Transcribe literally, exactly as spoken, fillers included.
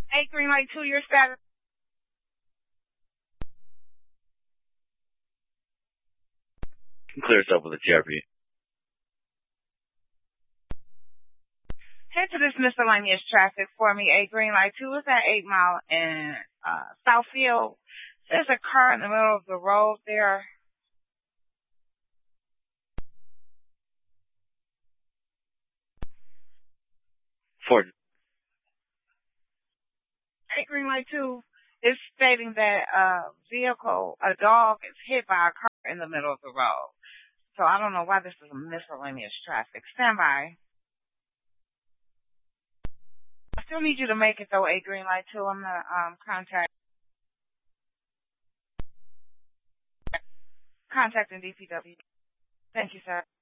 Eight green light two, your status. Clear us up with a T R P. Head to this miscellaneous traffic for me. Eight green light two is at eight mile in uh, Southfield. There's a car in the middle of the road there. Ford. Eight green light two is stating that a vehicle, a dog, is hit by a car in the middle of the road. So I don't know why this is a miscellaneous traffic. Stand by. I still need you to make it though, eight green light two. I'm gonna um contact contacting D P W. Thank you, sir.